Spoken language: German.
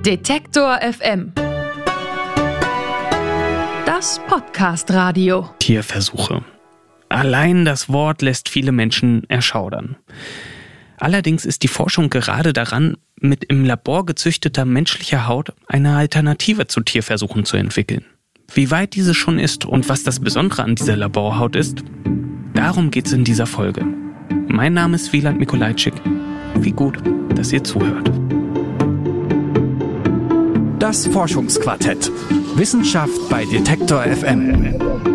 Detektor FM. Das Podcast-Radio. Tierversuche. Allein das Wort lässt viele Menschen erschaudern. Allerdings ist die Forschung gerade daran, mit im Labor gezüchteter menschlicher Haut eine Alternative zu Tierversuchen zu entwickeln. Wie weit diese schon ist und was das Besondere an dieser Laborhaut ist, darum geht's in dieser Folge. Mein Name ist Wieland Mikolajczyk. Wie gut, dass ihr zuhört. Das Forschungsquartett. Wissenschaft bei Detektor FM.